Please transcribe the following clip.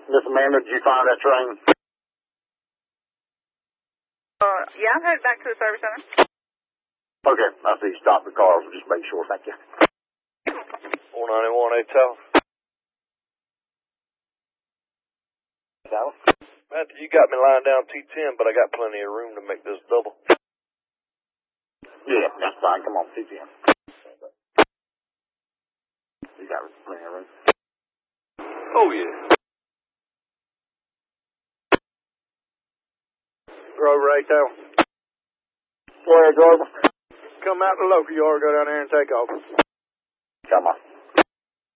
Miss Amanda, did you find that train? Yeah, I'm headed back to the service center. Okay, I see you stopped the car. We'll just make sure. Thank you. 491 8 Dallas? Matthew, you got me lying down T10, but I got plenty of room to make this double. Yeah, that's fine. Come on, CGM. You got plenty of room. Oh, yeah. Grover 8 Dallas. Go ahead, Grover. Come out to the local yard, go down there and take off. Come on.